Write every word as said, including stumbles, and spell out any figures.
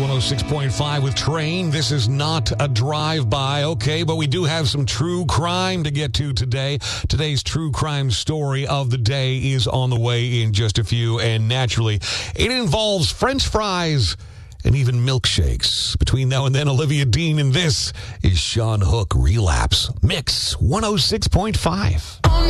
one oh six point five with Train. This is not a drive-by, okay, but we do have some true crime to get to today. Today's true crime story of the day is on the way in just a few, and naturally, it involves French fries and even milkshakes. Between now and then, Olivia Dean, and this is Sean Hook Relapse. Mix one oh six point five.